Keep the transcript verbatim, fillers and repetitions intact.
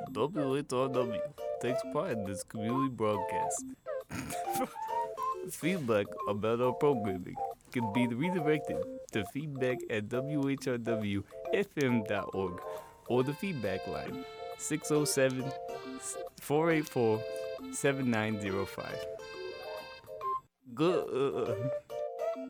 W H R W takes pride in this community broadcast. Feedback about our programming can be redirected to feedback at W H R W F M dot org or the feedback line six oh seven, four eight four, seven nine oh five. Good.